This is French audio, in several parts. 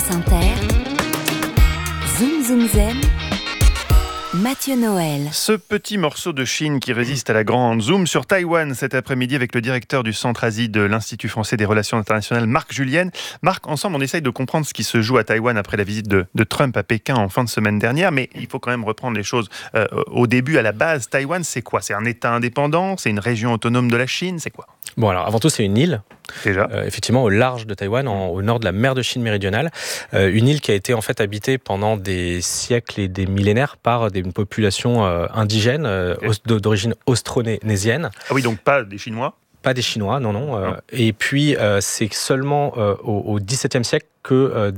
France Inter, Zoom Zoom Zen, Mathieu Noël. Ce petit morceau de Chine qui résiste à la grande zoom sur Taïwan cet après-midi avec le directeur du Centre Asie de l'Institut français des relations internationales, Marc Julienne. Marc, ensemble, on essaye de comprendre ce qui se joue à Taïwan après la visite de Trump à Pékin en fin de semaine dernière, mais il faut quand même reprendre les choses au début, à la base. Taïwan, c'est quoi ? C'est un État indépendant ? C'est une région autonome de la Chine ? C'est quoi ? Bon, alors avant tout, c'est une île. Déjà. Effectivement, au large de Taïwan, au nord de la mer de Chine méridionale. Une île qui a été en fait habitée pendant des siècles et des millénaires par une population indigène d'origine austronésienne. Ah oui, donc pas des Chinois ? Pas des Chinois, non. Et puis, c'est seulement au XVIIe siècle que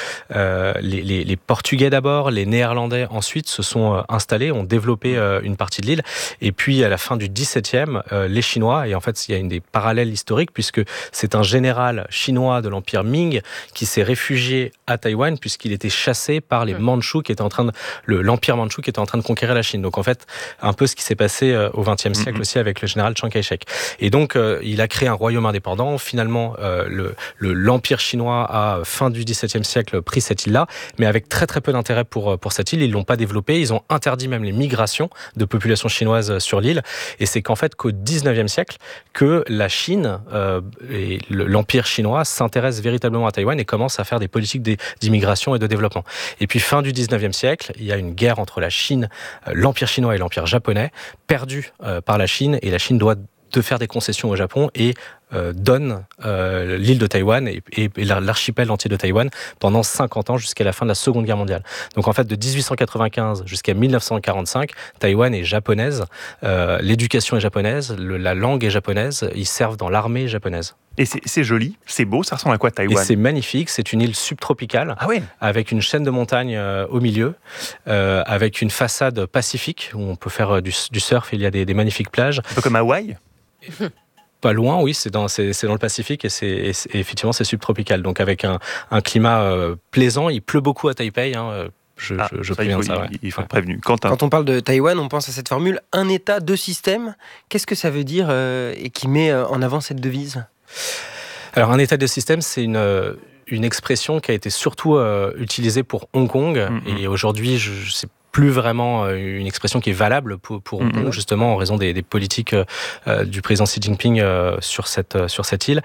les Portugais d'abord, les Néerlandais ensuite se sont installés, ont développé une partie de l'île. Et puis à la fin du XVIIe, les Chinois, et en fait il y a des parallèles historiques puisque c'est un général chinois de l'Empire Ming qui s'est réfugié à Taïwan puisqu'il était chassé par les Mandchous qui étaient l'Empire Mandchou qui était en train de conquérir la Chine. Donc en fait, un peu ce qui s'est passé au XXe siècle aussi avec le général Chiang Kai-shek. Et donc il a créé un royaume indépendant. Finalement, l'Empire chinois a fin du XVIIe siècle pris cette île-là, mais avec très très peu d'intérêt pour cette île. Ils l'ont pas développée. Ils ont interdit même les migrations de populations chinoises sur l'île. Et c'est qu'en fait qu'au XIXe siècle que la Chine et l'Empire chinois s'intéressent véritablement à Taïwan et commencent à faire des politiques d'immigration et de développement. Et puis fin du XIXe siècle, il y a une guerre entre la Chine, l'Empire chinois et l'Empire japonais, perdue par la Chine, et la Chine doit faire des concessions au Japon et donne l'île de Taïwan et l'archipel entier de Taïwan pendant 50 ans jusqu'à la fin de la Seconde Guerre mondiale. Donc en fait, de 1895 jusqu'à 1945, Taïwan est japonaise, l'éducation est japonaise, la langue est japonaise, ils servent dans l'armée japonaise. Et c'est joli, c'est beau, ça ressemble à quoi Taïwan ? Et c'est magnifique, c'est une île subtropicale, avec une chaîne de montagnes au milieu, avec une façade pacifique où on peut faire du surf, il y a des magnifiques plages. Un peu comme Hawaï ? Pas loin, oui, c'est dans le Pacifique et effectivement c'est subtropical. Donc avec un climat plaisant, il pleut beaucoup à Taipei. Je préviens de ça. Il faut être prévenu. Quentin. Quand on parle de Taïwan, on pense à cette formule « un État, deux systèmes ». Qu'est-ce que ça veut dire et qui met en avant cette devise ? Alors un État, deux systèmes, c'est une expression qui a été surtout utilisée pour Hong Kong. Et aujourd'hui, c'est plus vraiment une expression qui est valable pour Hong Kong, justement en raison des politiques du président Xi Jinping sur cette île.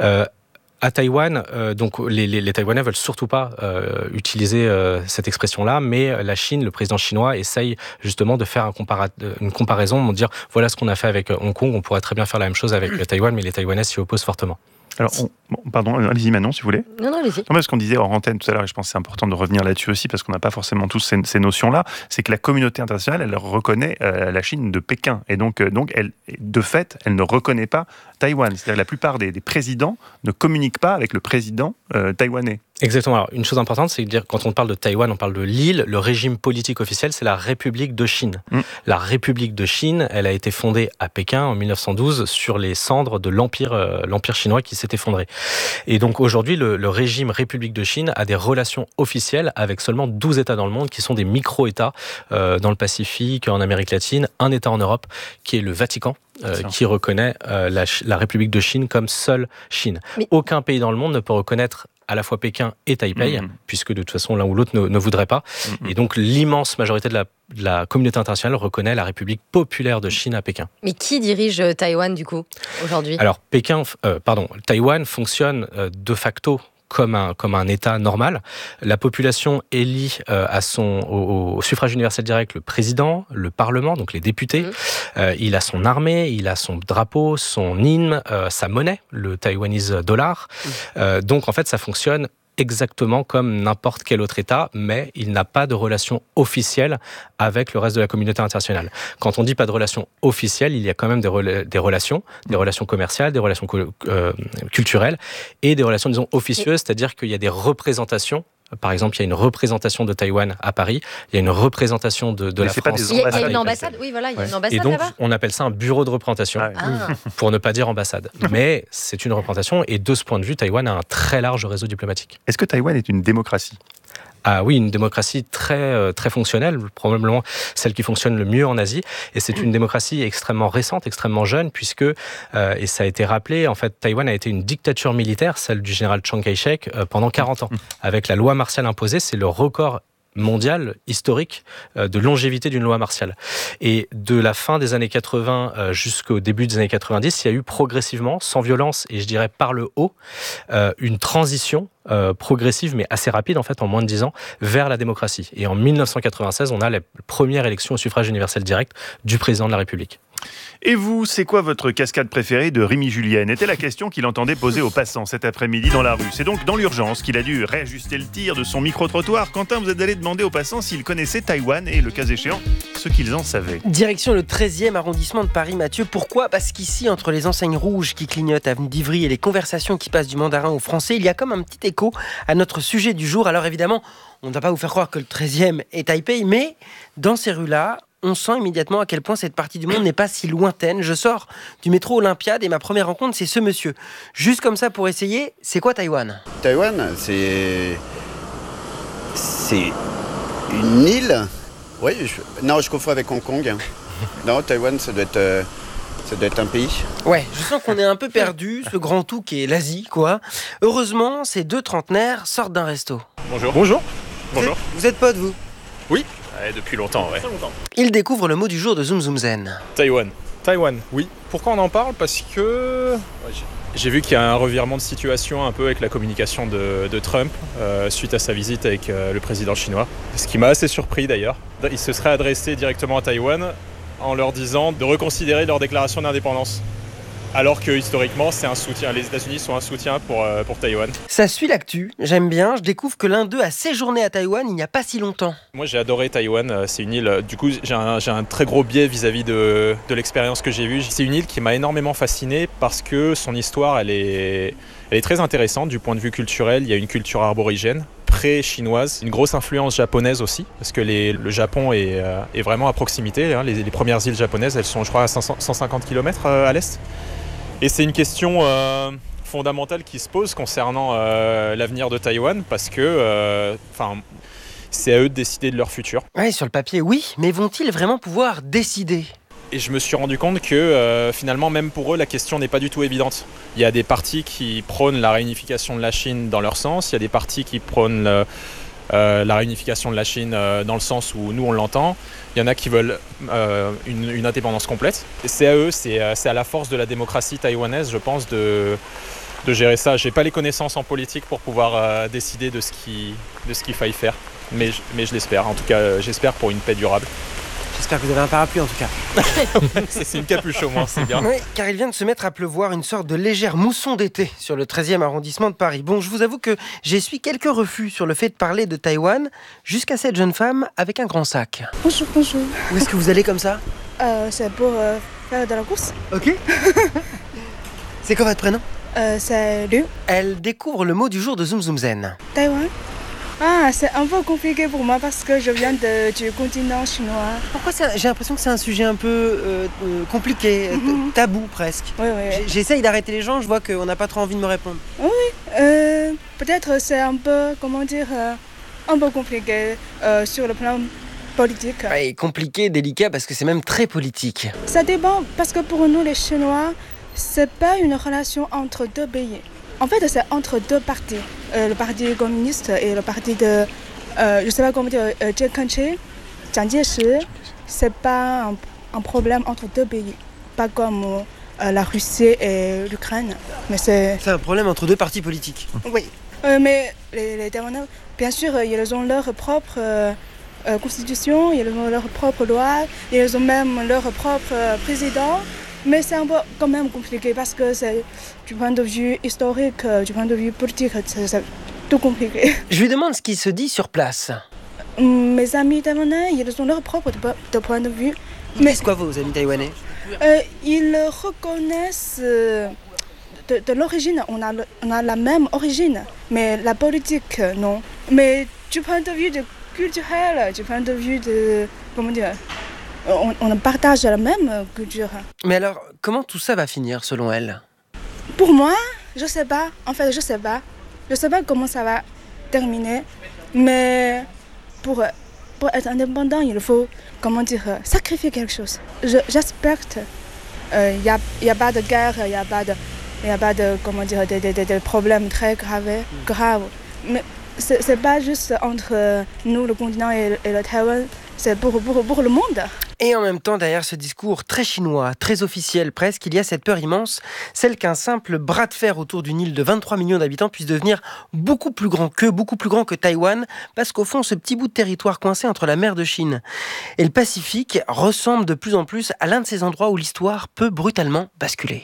À Taïwan, donc les Taïwanais veulent surtout pas utiliser cette expression-là, mais la Chine, le président chinois, essaye justement de faire une comparaison, de dire voilà ce qu'on a fait avec Hong Kong, on pourrait très bien faire la même chose avec Taïwan, mais les Taïwanais s'y opposent fortement. Alors, pardon, allez-y Manon, si vous voulez. Non, allez-y. Non, ce qu'on disait hors antenne tout à l'heure, et je pense que c'est important de revenir là-dessus aussi, parce qu'on n'a pas forcément tous ces notions-là, c'est que la communauté internationale, elle reconnaît la Chine de Pékin. Et donc elle, de fait, elle ne reconnaît pas Taïwan. C'est-à-dire que la plupart des présidents ne communiquent pas avec le président taïwanais. Exactement. Alors, une chose importante, c'est de dire, quand on parle de Taïwan, on parle de l'île. Le régime politique officiel, c'est la République de Chine. La République de Chine, elle a été fondée à Pékin en 1912 sur les cendres de l'Empire chinois qui s'est effondré. Et donc, aujourd'hui, le régime République de Chine a des relations officielles avec seulement 12 États dans le monde qui sont des micro-États dans le Pacifique, en Amérique latine, un État en Europe qui est le Vatican. Qui reconnaît la République de Chine comme seule Chine. Mais aucun pays dans le monde ne peut reconnaître à la fois Pékin et Taipei, puisque de toute façon l'un ou l'autre ne voudrait pas. Et donc l'immense majorité de la communauté internationale reconnaît la République populaire de Chine à Pékin. Mais qui dirige Taïwan du coup, aujourd'hui ? Alors Taïwan fonctionne de facto comme un État normal. La population élit au suffrage universel direct le président, le parlement, donc les députés. Il a son armée, il a son drapeau, son hymne, sa monnaie, le Taiwanese dollar. Donc en fait, ça fonctionne exactement comme n'importe quel autre État, mais il n'a pas de relation officielle avec le reste de la communauté internationale. Quand on dit pas de relation officielle, il y a quand même des relations commerciales, des relations culturelles et des relations, disons, officieuses, c'est-à-dire qu'il y a des représentations. Par exemple, il y a une représentation de Taïwan à Paris, il y a une représentation de la France. Il y a une ambassade, oui, voilà, il y a une ambassade là-bas. Et donc, là-bas. on appelle ça un bureau de représentation, pour ne pas dire ambassade. Mais c'est une représentation, et de ce point de vue, Taïwan a un très large réseau diplomatique. Est-ce que Taïwan est une démocratie ? Oui, une démocratie très, très fonctionnelle, probablement celle qui fonctionne le mieux en Asie. Et c'est une démocratie extrêmement récente, extrêmement jeune, puisque, et ça a été rappelé, en fait, Taïwan a été une dictature militaire, celle du général Chiang Kai-shek, pendant 40 ans. Avec la loi martiale imposée, c'est le record mondial, historique, de longévité d'une loi martiale. Et de la fin des années 80 jusqu'au début des années 90, il y a eu progressivement, sans violence et je dirais par le haut, une transition progressive mais assez rapide en fait, en moins de 10 ans, vers la démocratie. Et en 1996, on a la première élection au suffrage universel direct du président de la République. Et vous, c'est quoi votre cascade préférée de Rémi Julien? Était la question qu'il entendait poser aux passants cet après-midi dans la rue. C'est donc dans l'urgence qu'il a dû réajuster le tir de son micro-trottoir. Quentin, vous êtes allé demander aux passants s'ils connaissaient Taïwan et, le cas échéant, ce qu'ils en savaient. Direction le 13e arrondissement de Paris, Mathieu. Pourquoi ? Parce qu'ici, entre les enseignes rouges qui clignotent avenue d'Ivry et les conversations qui passent du mandarin au français, il y a comme un petit écho à notre sujet du jour. Alors évidemment, on ne va pas vous faire croire que le 13e est Taipei, mais dans ces rues-là, on sent immédiatement à quel point cette partie du monde n'est pas si lointaine. Je sors du métro Olympiade et ma première rencontre, c'est ce monsieur. Juste comme ça pour essayer, c'est quoi Taïwan ? Taïwan, c'est une île. Oui, je confonds avec Hong Kong. Non, Taïwan, ça doit être un pays. Ouais, je sens qu'on est un peu perdu, ce grand tout qui est l'Asie, quoi. Heureusement, ces deux trentenaires sortent d'un resto. Bonjour. Bonjour. Vous êtes potes, vous ? Oui. Depuis longtemps, ouais. Ils découvrent le mot du jour de Zoom Zoom Zen. Taïwan. Taïwan, oui. Pourquoi on en parle ? Parce que j'ai vu qu'il y a un revirement de situation un peu avec la communication de Trump suite à sa visite avec le président chinois. Ce qui m'a assez surpris d'ailleurs. Il se serait adressé directement à Taïwan en leur disant de reconsidérer leur déclaration d'indépendance. Alors que historiquement, c'est un soutien. Les États-Unis sont un soutien pour Taïwan. Ça suit l'actu, j'aime bien. Je découvre que l'un d'eux a séjourné à Taïwan il n'y a pas si longtemps. Moi, j'ai adoré Taïwan. C'est une île. Du coup, j'ai un très gros biais vis-à-vis de l'expérience que j'ai vue. C'est une île qui m'a énormément fasciné parce que son histoire, elle est très intéressante du point de vue culturel. Il y a une culture arborigène, pré-chinoise, une grosse influence japonaise aussi, parce que le Japon est vraiment à proximité. Hein. Les premières îles japonaises, elles sont, je crois, à 150 km à l'est. Et c'est une question fondamentale qui se pose concernant l'avenir de Taïwan, parce que c'est à eux de décider de leur futur. Ouais, sur le papier, oui, mais vont-ils vraiment pouvoir décider ? Et je me suis rendu compte que finalement, même pour eux, la question n'est pas du tout évidente. Il y a des partis qui prônent la réunification de la Chine dans leur sens, il y a des partis qui prônent la réunification de la Chine dans le sens où nous on l'entend. Il y en a qui veulent une indépendance complète. Et c'est à eux, c'est à la force de la démocratie taïwanaise, je pense, de gérer ça. J'ai pas les connaissances en politique pour pouvoir décider de ce qu'il faille faire. Mais je l'espère. En tout cas, j'espère pour une paix durable. J'espère que vous avez un parapluie en tout cas. C'est une capuche au moins, c'est bien. Oui, car il vient de se mettre à pleuvoir, une sorte de légère mousson d'été sur le 13e arrondissement de Paris. Bon, je vous avoue que j'essuie quelques refus sur le fait de parler de Taïwan, jusqu'à cette jeune femme avec un grand sac. Bonjour. Où est-ce que vous allez comme ça ? C'est pour faire de la course. Ok. C'est quoi votre prénom ? C'est Liu. Elle découvre le mot du jour de Zoom Zoom Zen. Taïwan. C'est un peu compliqué pour moi parce que je viens du continent chinois. Pourquoi ça ? J'ai l'impression que c'est un sujet un peu compliqué, tabou presque. Oui. J'essaye d'arrêter les gens, je vois qu'on n'a pas trop envie de me répondre. Oui, peut-être c'est un peu, un peu compliqué sur le plan politique. Ouais, compliqué, délicat, parce que c'est même très politique. Ça dépend, parce que pour nous les Chinois, c'est pas une relation entre deux pays. En fait, c'est entre deux partis. Le parti communiste et le parti de, je sais pas comment dire, Jiang Jieshi. C'est pas un problème entre deux pays. Pas comme la Russie et l'Ukraine. Mais c'est un problème entre deux partis politiques. Oui. Mais les Taïwanais, bien sûr, ils ont leur propre constitution, ils ont leur propre loi, ils ont même leur propre président. Mais c'est un peu quand même compliqué parce que c'est du point de vue historique, du point de vue politique, c'est tout compliqué. Je lui demande ce qui se dit sur place. Mes amis taïwanais, ils ont leur propre point de vue. Mais c'est quoi vos amis taïwanais ? Ils reconnaissent de l'origine, on a la même origine, mais la politique, non. Mais du point de vue culturel, du point de vue de, comment dire, on partage la même culture. Mais alors, comment tout ça va finir selon elle ? Pour moi, je sais pas. En fait, je sais pas. Je sais pas comment ça va terminé. Mais pour être indépendant, il faut, sacrifier quelque chose. J'espère qu'il n'y a pas de guerre, il n'y a pas de, des problèmes très graves. Mais ce n'est pas juste entre nous, le continent et le Taïwan, c'est pour le monde. Et en même temps, derrière ce discours très chinois, très officiel presque, il y a cette peur immense, celle qu'un simple bras de fer autour d'une île de 23 millions d'habitants puisse devenir beaucoup plus grand que Taïwan, parce qu'au fond, ce petit bout de territoire coincé entre la mer de Chine et le Pacifique ressemble de plus en plus à l'un de ces endroits où l'histoire peut brutalement basculer.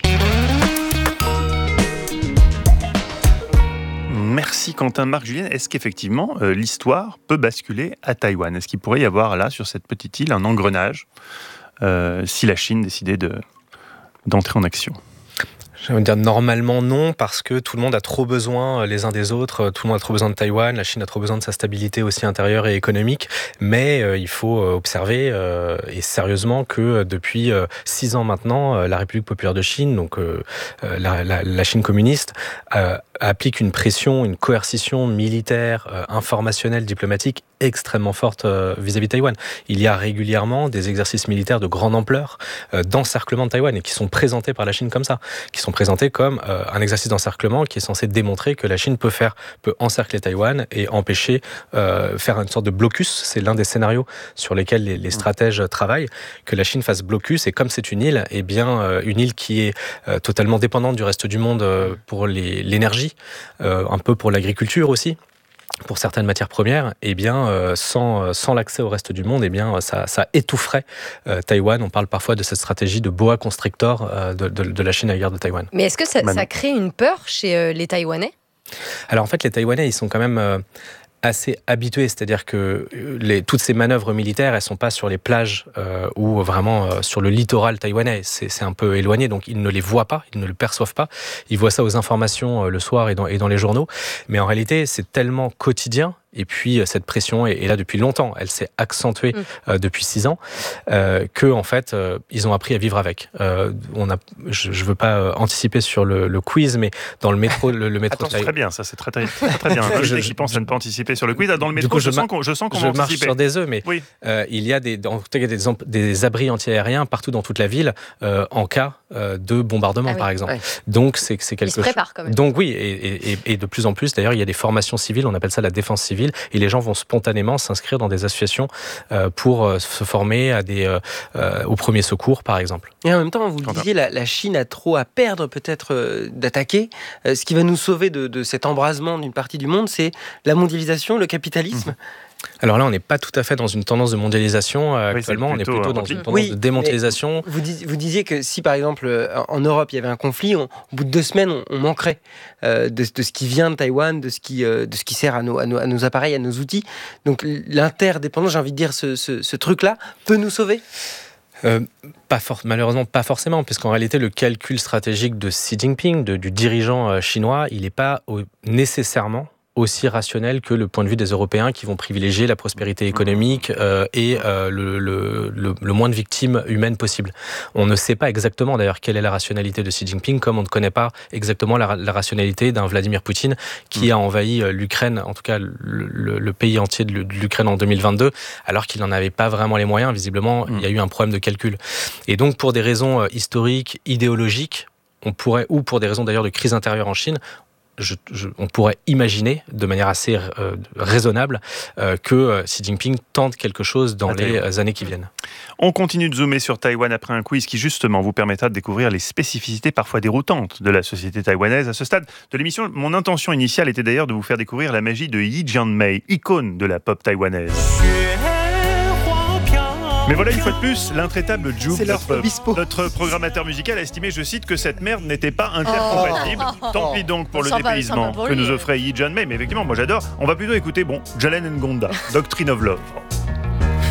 Merci Quentin. Marc, Julienne, est-ce qu'effectivement l'histoire peut basculer à Taïwan ? Est-ce qu'il pourrait y avoir là, sur cette petite île, un engrenage si la Chine décidait d'entrer en action ? Je veux dire normalement non, parce que tout le monde a trop besoin les uns des autres, tout le monde a trop besoin de Taïwan, la Chine a trop besoin de sa stabilité aussi intérieure et économique, mais il faut observer et sérieusement que depuis 6 ans maintenant, la République populaire de Chine, donc la Chine communiste, applique une pression, une coercition militaire, informationnelle, diplomatique extrêmement forte vis-à-vis de Taïwan. Il y a régulièrement des exercices militaires de grande ampleur d'encerclement de Taïwan et qui sont présentés par la Chine comme ça, qui sont présentés comme un exercice d'encerclement qui est censé démontrer que la Chine peut encercler Taïwan et empêcher, faire une sorte de blocus. C'est l'un des scénarios sur lesquels les stratèges travaillent, que la Chine fasse blocus, et comme c'est une île, eh bien une île qui est totalement dépendante du reste du monde pour l'énergie, un peu pour l'agriculture aussi, pour certaines matières premières, eh bien, sans l'accès au reste du monde, eh bien, ça étoufferait Taïwan. On parle parfois de cette stratégie de boa constrictor de la Chine à l'égard de Taïwan. Mais est-ce que ça crée une peur chez les Taïwanais ? Alors en fait, les Taïwanais, ils sont quand même assez habitués, c'est-à-dire que toutes ces manœuvres militaires, elles sont pas sur les plages ou vraiment sur le littoral taïwanais. C'est un peu éloigné, donc ils ne les voient pas, ils ne le perçoivent pas. Ils voient ça aux informations le soir et dans les journaux. Mais en réalité, c'est tellement quotidien. Et puis cette pression est là depuis longtemps. Elle s'est accentuée depuis 6 ans que en fait ils ont appris à vivre avec. Je veux pas anticiper sur le quiz, mais dans le métro, le métro. Attends, c'est très bien, ça c'est très bien. Je pense à ne pas anticiper sur le quiz. Dans le métro, je sens qu'on va anticiper. Je marche sur des œufs, mais oui. Il y a des abris antiaériens partout dans toute la ville en cas de bombardement, par exemple. Ouais. Donc c'est quelque chose. Ils se préparent quand même. Donc oui, et de plus en plus, d'ailleurs, il y a des formations civiles. On appelle ça la défense civile. Et les gens vont spontanément s'inscrire dans des associations pour se former aux premiers secours, par exemple. Et en même temps, vous le disiez, la Chine a trop à perdre peut-être d'attaquer. Ce qui va nous sauver de cet embrasement d'une partie du monde, c'est la mondialisation, le capitalisme. Alors là, on n'est pas tout à fait dans une tendance de mondialisation actuellement, on est plutôt dans une tendance de démondialisation. Vous disiez que si, par exemple, en Europe, il y avait un conflit, au bout de 2 semaines, on manquerait de ce qui vient de Taïwan, de ce qui sert à nos appareils, à nos outils. Donc l'interdépendance, j'ai envie de dire, ce truc-là, peut nous sauver ? Malheureusement, pas forcément, puisqu'en réalité, le calcul stratégique de Xi Jinping, du dirigeant chinois, il n'est pas nécessairement aussi rationnel que le point de vue des Européens qui vont privilégier la prospérité économique et le moins de victimes humaines possible. On ne sait pas exactement d'ailleurs quelle est la rationalité de Xi Jinping, comme on ne connaît pas exactement la rationalité d'un Vladimir Poutine qui a envahi l'Ukraine, en tout cas le pays entier de l'Ukraine en 2022, alors qu'il n'en avait pas vraiment les moyens. Visiblement, il y a eu un problème de calcul. Et donc, pour des raisons historiques, idéologiques, ou pour des raisons d'ailleurs de crise intérieure en Chine, on pourrait imaginer de manière assez raisonnable que Xi Jinping tente quelque chose dans les années qui viennent. On continue de zoomer sur Taïwan après un quiz qui justement vous permettra de découvrir les spécificités parfois déroutantes de la société taïwanaise. À ce stade de l'émission, mon intention initiale était d'ailleurs de vous faire découvrir la magie de Yi Jianmei, icône de la pop taïwanaise. Mais voilà, une fois de plus, l'intraitable Jules, notre programmateur musical, a estimé, je cite, que cette merde n'était pas intercompatible. Tant pis donc pour le dépaysement que nous offrait Yi Jianmei. Mais effectivement, moi j'adore. On va plutôt écouter, Jalen Ngonda, Doctrine of Love.